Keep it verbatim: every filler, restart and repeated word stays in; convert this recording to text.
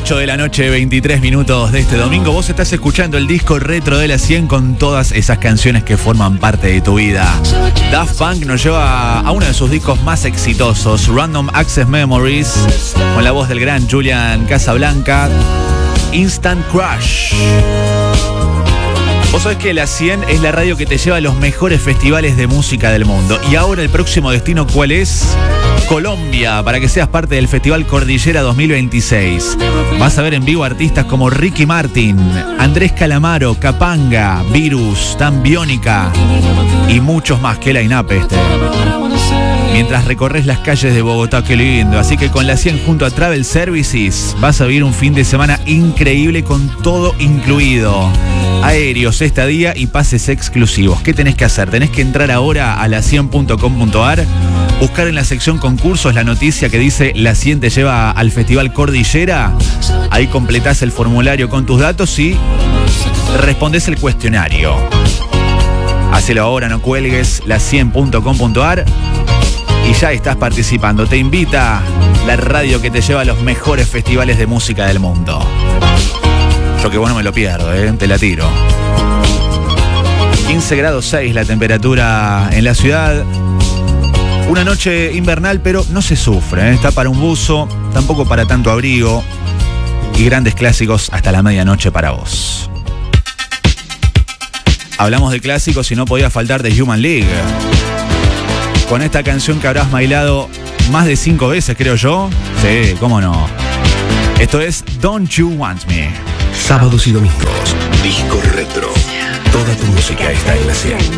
ocho de la noche, veintitrés minutos de este domingo. Vos estás escuchando el disco retro de la cien con todas esas canciones que forman parte de tu vida. Daft Punk nos lleva a uno de sus discos más exitosos, Random Access Memories, con la voz del gran Julian Casablanca, Instant Crush. Vos sabés que la cien es la radio que te lleva a los mejores festivales de música del mundo. Y ahora el próximo destino, ¿cuál es? Colombia, para que seas parte del Festival Cordillera dos mil veintiséis. Vas a ver en vivo artistas como Ricky Martin, Andrés Calamaro, Capanga, Virus, Tan Biónica y muchos más. Que line-up este. Mientras recorres las calles de Bogotá, qué lindo. Así que con la cien junto a Travel Services vas a vivir un fin de semana increíble con todo incluido. Aéreos, estadía y pases exclusivos. ¿Qué tenés que hacer? Tenés que entrar ahora a la cien punto com punto ar, buscar en la sección concursos la noticia que dice La cien te lleva al Festival Cordillera. Ahí completás el formulario con tus datos y respondés el cuestionario. Hacelo ahora, no cuelgues, la cien punto com punto ar y ya estás participando. Te invita la radio que te lleva a los mejores festivales de música del mundo. Yo que bueno me lo pierdo, ¿eh? Te la tiro. quince grados seis la temperatura en la ciudad. Una noche invernal, pero no se sufre, ¿eh? Está para un buzo, tampoco para tanto abrigo. Y grandes clásicos hasta la medianoche para vos. Hablamos de clásicos y no podía faltar de Human League. Con esta canción que habrás bailado más de cinco veces, creo yo. Sí, cómo no. Esto es Don't You Want Me. Sábados y domingos, disco retro. Toda tu música está en la cien.